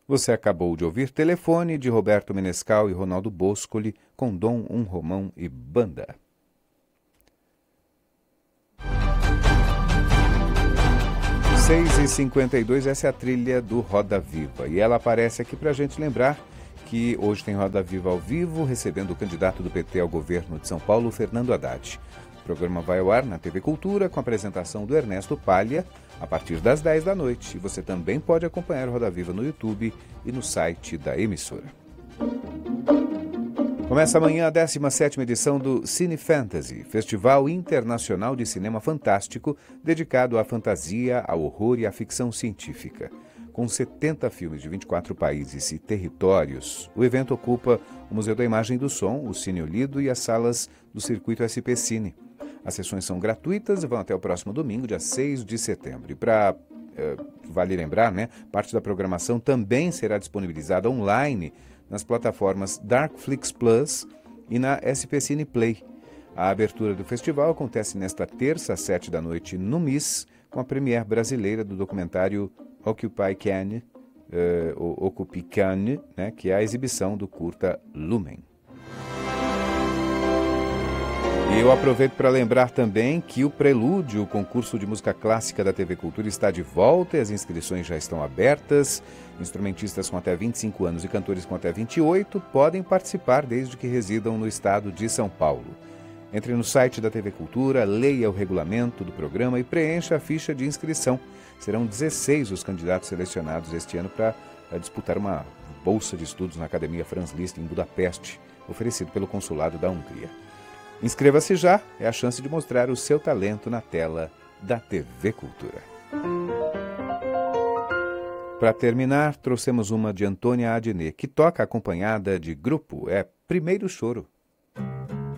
Você acabou de ouvir Telefone, de Roberto Menescal e Ronaldo Boscoli, com Dom Romão e Banda. 6h52, essa é a trilha do Roda Viva. E ela aparece aqui para a gente lembrar que hoje tem Roda Viva ao vivo, recebendo o candidato do PT ao governo de São Paulo, Fernando Haddad. O programa vai ao ar na TV Cultura, com a apresentação do Ernesto Palha, a partir das 10 da noite. E você também pode acompanhar o Roda Viva no YouTube e no site da emissora. Começa amanhã a 17ª edição do Cine Fantasy, Festival Internacional de Cinema Fantástico, dedicado à fantasia, ao horror e à ficção científica. Com 70 filmes de 24 países e territórios, o evento ocupa o Museu da Imagem e do Som, o Cine Olido e as salas do Circuito SP Cine. As sessões são gratuitas e vão até o próximo domingo, dia 6 de setembro. E vale lembrar, parte da programação também será disponibilizada online nas plataformas Darkflix Plus e na SP Cine Play. A abertura do festival acontece nesta terça, às 7 da noite, no MIS, com a premiere brasileira do documentário Occupy Cannes, que é a exibição do curta Lumen. E eu aproveito para lembrar também que o Prelúdio, o concurso de música clássica da TV Cultura, está de volta e as inscrições já estão abertas. Instrumentistas com até 25 anos e cantores com até 28 podem participar desde que residam no estado de São Paulo. Entre no site da TV Cultura, leia o regulamento do programa e preencha a ficha de inscrição. Serão 16 os candidatos selecionados este ano para disputar uma bolsa de estudos na Academia Franz Liszt em Budapeste, oferecido pelo Consulado da Hungria. Inscreva-se já, é a chance de mostrar o seu talento na tela da TV Cultura. Para terminar, trouxemos uma de Antônia Adnet, que toca acompanhada de grupo, é Primeiro Choro.